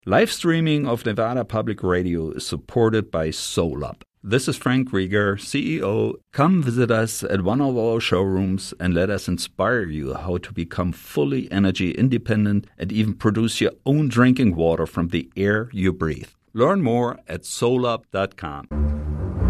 Live streaming of Nevada Public Radio is supported by SolUp. This is Frank Rieger, CEO. Come visit us at one of our showrooms and let us inspire you how to become fully energy independent and even produce your own drinking water from the air you breathe. Learn more at solup.com.